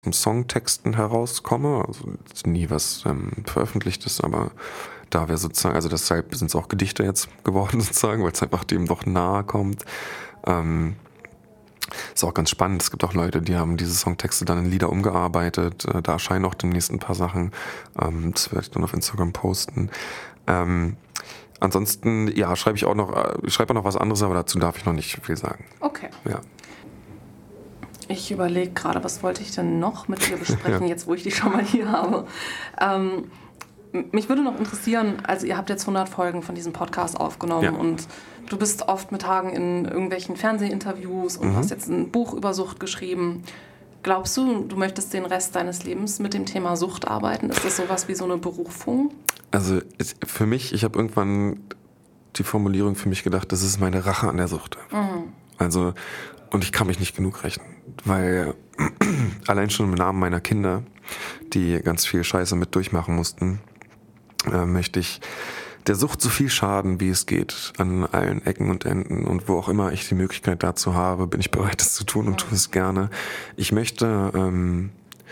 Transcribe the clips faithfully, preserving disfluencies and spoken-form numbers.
Songtexten herauskomme, also nie was ähm, veröffentlicht ist, aber da wäre sozusagen, also deshalb sind es auch Gedichte jetzt geworden sozusagen, weil es einfach dem doch nahe kommt. Ähm, ist auch ganz spannend, es gibt auch Leute, die haben diese Songtexte dann in Lieder umgearbeitet, äh, da erscheinen auch demnächst ein paar Sachen, ähm, das werde ich dann auf Instagram posten. Ähm, ansonsten, ja, schreibe ich auch noch, äh, ich schreibe auch noch was anderes, aber dazu darf ich noch nicht viel sagen. Okay. Ja. Ich überlege gerade, was wollte ich denn noch mit dir besprechen, ja. Jetzt wo ich dich schon mal hier habe. Ähm, mich würde noch interessieren, also ihr habt jetzt hundert Folgen von diesem Podcast aufgenommen, ja. Und du bist oft mit Hagen in irgendwelchen Fernsehinterviews und mhm. hast jetzt ein Buch über Sucht geschrieben. Glaubst du, du möchtest den Rest deines Lebens mit dem Thema Sucht arbeiten? Ist das sowas wie so eine Berufung? Also für mich, ich habe irgendwann die Formulierung für mich gedacht, das ist meine Rache an der Sucht. Mhm. Also, und ich kann mich nicht genug rächen, weil allein schon im Namen meiner Kinder, die ganz viel Scheiße mit durchmachen mussten, äh, möchte ich der Sucht so viel schaden, wie es geht, an allen Ecken und Enden, und wo auch immer ich die Möglichkeit dazu habe, bin ich bereit, das zu tun und tue es gerne. Ich möchte ähm,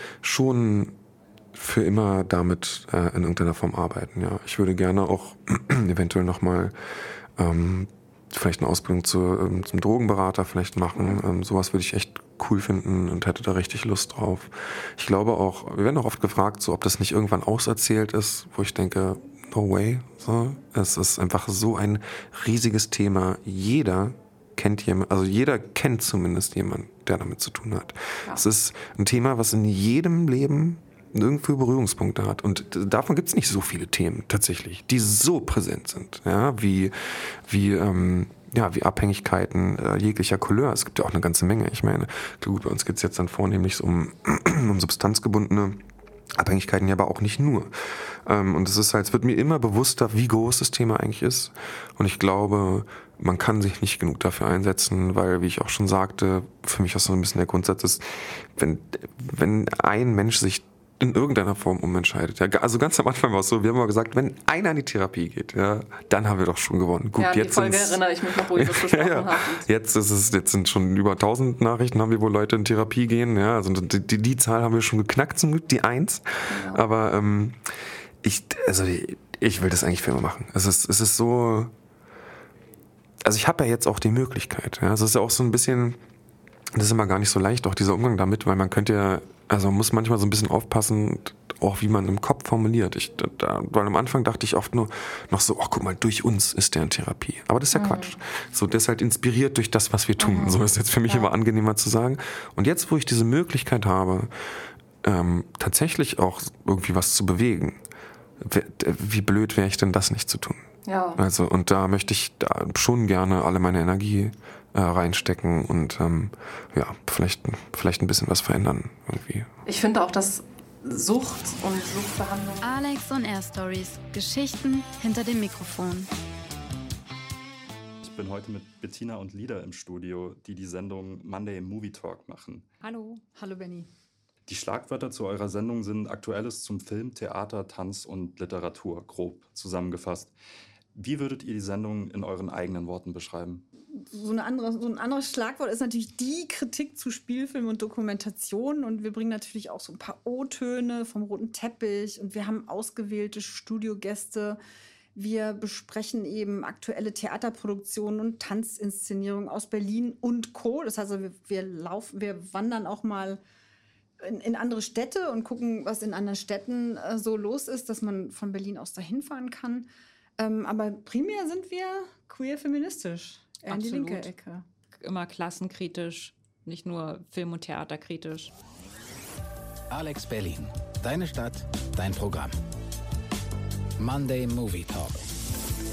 schon für immer damit äh, in irgendeiner Form arbeiten. Ja, ich würde gerne auch eventuell nochmal ähm, vielleicht eine Ausbildung zu, ähm, zum Drogenberater vielleicht machen. Ähm, sowas würde ich echt cool finden und hätte da richtig Lust drauf. Ich glaube auch, wir werden auch oft gefragt, so ob das nicht irgendwann auserzählt ist, wo ich denke, no way. So, es ist einfach so ein riesiges Thema. Jeder kennt jemand, also jeder kennt zumindest jemanden, der damit zu tun hat. Ja. Es ist ein Thema, was in jedem Leben irgendwo Berührungspunkte hat. Und davon gibt es nicht so viele Themen tatsächlich, die so präsent sind, ja, wie, wie, ähm, ja, wie Abhängigkeiten äh, jeglicher Couleur. Es gibt ja auch eine ganze Menge. Ich meine, gut, bei uns geht es jetzt dann vornehmlich um, um substanzgebundene Abhängigkeiten, ja, aber auch nicht nur. Ähm, und es ist halt, es wird mir immer bewusster, wie groß das Thema eigentlich ist. Und ich glaube, man kann sich nicht genug dafür einsetzen, weil, wie ich auch schon sagte, für mich auch so ein bisschen der Grundsatz ist, wenn, wenn ein Mensch sich in irgendeiner Form umentscheidet. Ja, also ganz am Anfang war es so, wir haben mal gesagt, wenn einer in die Therapie geht, ja, dann haben wir doch schon gewonnen. Gut, ja, jetzt die Folge erinnere ich mich noch, wo ich das besprochen ja, ja. habe. Jetzt ist es, jetzt sind schon über tausend Nachrichten, haben wir, wo Leute in Therapie gehen. Ja, also die, die, die Zahl haben wir schon geknackt, zum Glück, die Eins. Ja. Aber ähm, ich, also ich will das eigentlich für immer machen. Es ist, es ist so, also ich habe ja jetzt auch die Möglichkeit. Ja, also es ist ja auch so ein bisschen, das ist immer gar nicht so leicht, auch dieser Umgang damit, weil man könnte ja, also man muss manchmal so ein bisschen aufpassen, auch wie man im Kopf formuliert. Ich, da, weil am Anfang dachte ich oft nur noch so, oh guck mal, durch uns ist der in Therapie. Aber das ist ja mhm. Quatsch. So, der ist halt inspiriert durch das, was wir tun. Mhm. So ist jetzt für mich ja. immer angenehmer zu sagen. Und jetzt, wo ich diese Möglichkeit habe, ähm, tatsächlich auch irgendwie was zu bewegen, wie blöd wäre ich denn, das nicht zu tun? Ja. Also, und da möchte ich da schon gerne alle meine Energie äh, reinstecken und ähm, ja, vielleicht, vielleicht ein bisschen was verändern irgendwie. Ich finde auch, dass Sucht und Suchtbehandlung... Alex on Air Stories. Geschichten hinter dem Mikrofon. Ich bin heute mit Bettina und Lida im Studio, die die Sendung Monday Movie Talk machen. Hallo. Hallo Benni. Die Schlagwörter zu eurer Sendung sind Aktuelles zum Film, Theater, Tanz und Literatur, grob zusammengefasst. Wie würdet ihr die Sendung in euren eigenen Worten beschreiben? So, eine andere, so ein anderes Schlagwort ist natürlich die Kritik zu Spielfilm und Dokumentation. Und wir bringen natürlich auch so ein paar O-Töne vom roten Teppich. Und wir haben ausgewählte Studiogäste. Wir besprechen eben aktuelle Theaterproduktionen und Tanzinszenierungen aus Berlin und Co. Das heißt, wir, wir, laufen, wir wandern auch mal in, in andere Städte und gucken, was in anderen Städten äh, so los ist, dass man von Berlin aus dahin fahren kann. Ähm, aber primär sind wir queer-feministisch. Eher in die linke Ecke. Immer klassenkritisch, nicht nur Film- und Theaterkritisch. Alex Berlin. Deine Stadt, dein Programm. Monday Movie Talk.